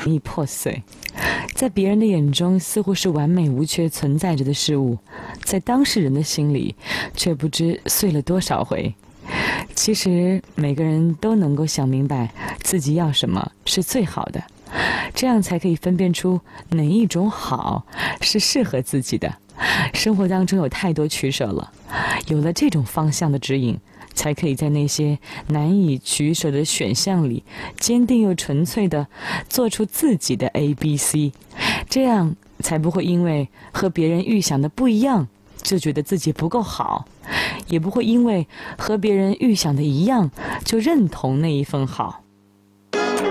易破碎。在别人的眼中似乎是完美无缺存在着的事物，在当事人的心里却不知碎了多少回。其实每个人都能够想明白自己要什么是最好的，这样才可以分辨出哪一种好是适合自己的。生活当中有太多取舍了，有了这种方向的指引，才可以在那些难以取舍的选项里，坚定又纯粹地做出自己的 ABC， 这样才不会因为和别人预想的不一样，就觉得自己不够好，也不会因为和别人预想的一样，就认同那一份好。